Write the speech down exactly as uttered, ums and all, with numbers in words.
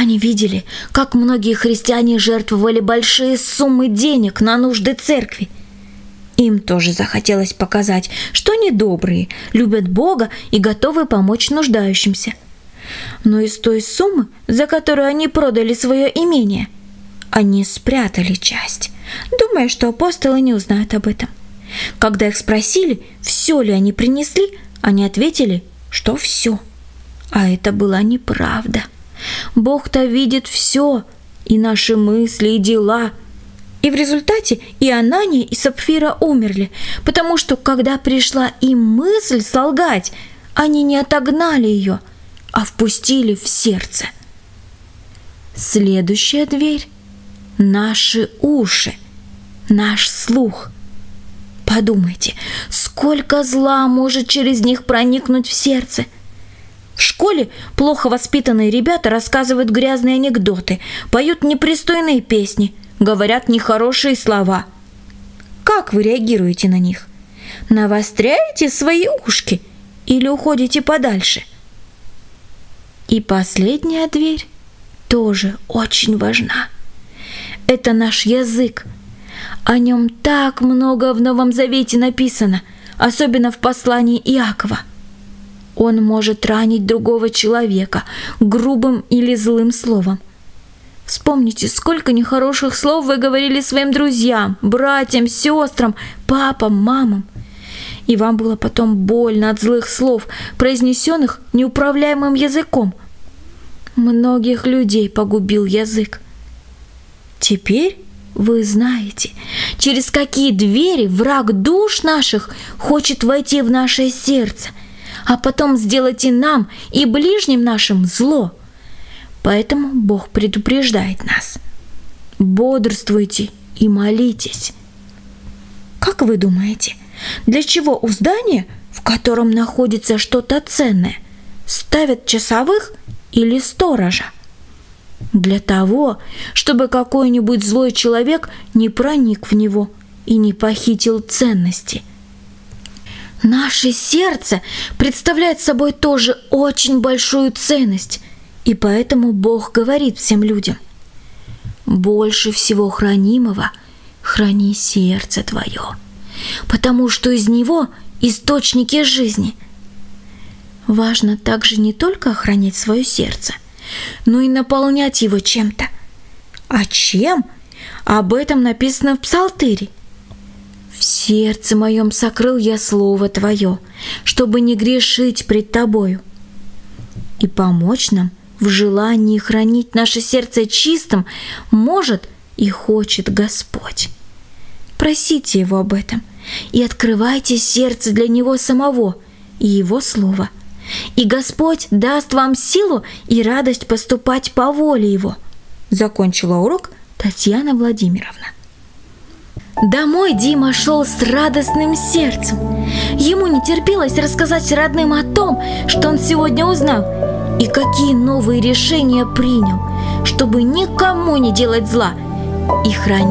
Они видели, как многие христиане жертвовали большие суммы денег на нужды церкви. Им тоже захотелось показать, что они добрые, любят Бога и готовы помочь нуждающимся. Но из той суммы, за которую они продали свое имение, они спрятали часть, думая, что апостолы не узнают об этом. Когда их спросили, все ли они принесли, они ответили, что все. А это была неправда. Бог-то видит все, и наши мысли, и дела. И в результате и Анания, и Сапфира умерли, потому что, когда пришла им мысль солгать, они не отогнали ее, а впустили в сердце. Следующая дверь – наши уши, наш слух. Подумайте, сколько зла может через них проникнуть в сердце. В школе плохо воспитанные ребята рассказывают грязные анекдоты, поют непристойные песни, говорят нехорошие слова. Как вы реагируете на них? Навостряете свои ушки или уходите подальше? И последняя дверь тоже очень важна. Это наш язык. О нем так много в Новом Завете написано, особенно в послании Иакова. Он может ранить другого человека грубым или злым словом. Вспомните, сколько нехороших слов вы говорили своим друзьям, братьям, сестрам, папам, мамам. И вам было потом больно от злых слов, произнесенных неуправляемым языком. Многих людей погубил язык. Теперь вы знаете, через какие двери враг душ наших хочет войти в наше сердце, а потом сделать и нам, и ближним нашим зло. Поэтому Бог предупреждает нас. Бодрствуйте и молитесь. Как вы думаете, для чего у здания, в котором находится что-то ценное, ставят часовых или сторожа? Для того, чтобы какой-нибудь злой человек не проник в него и не похитил ценности. Наше сердце представляет собой тоже очень большую ценность, и поэтому Бог говорит всем людям: больше всего хранимого храни сердце твое, потому что из него источники жизни. Важно также не только охранять свое сердце, но и наполнять его чем-то. А чем? Об этом написано в Псалтире. «В сердце моем сокрыл я слово Твое, чтобы не грешить пред Тобою». И помочь нам в желании хранить наше сердце чистым может и хочет Господь. Просите Его об этом и открывайте сердце для Него самого и Его Слова. И Господь даст вам силу и радость поступать по воле Его. Закончила урок Татьяна Владимировна. Домой Дима шел с радостным сердцем. Ему не терпелось рассказать родным о том, что он сегодня узнал, и какие новые решения принял, чтобы никому не делать зла и хранить